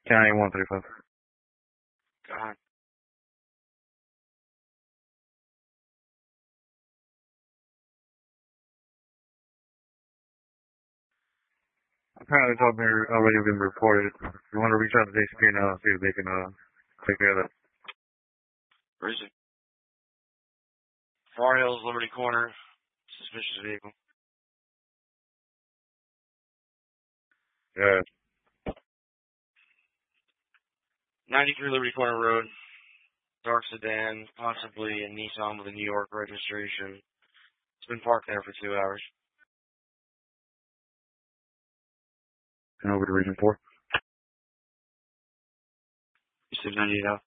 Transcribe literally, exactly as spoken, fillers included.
County one thirty-five. God. Apparently it's all been, already been reported. If you want to reach out to J C P now, see if they can uh, take care of that. Where is it? Far Hills, Liberty Corner. Suspicious vehicle. Yeah. ninety-three Liberty Corner Road. Dark sedan, possibly a Nissan with a New York registration. It's been parked there for two hours. And over to Region four. You said ninety-eight out.